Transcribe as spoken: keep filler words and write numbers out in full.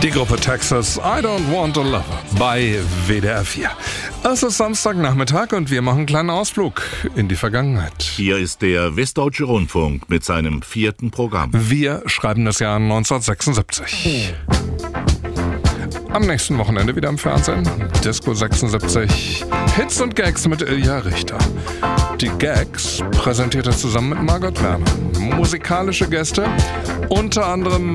Die Gruppe Texas, I Don't Want a Lover bei W D R vier. Es ist Samstagnachmittag und wir machen einen kleinen Ausflug in die Vergangenheit. Hier ist der Westdeutsche Rundfunk mit seinem vierten Programm. Wir schreiben das Jahr neunzehnhundertsechsundsiebzig. Am nächsten Wochenende wieder im Fernsehen. Disco sechsundsiebzig. Hits und Gags mit Ilja Richter. Die Gags präsentiert er zusammen mit Margot Werner. Musikalische Gäste, unter anderem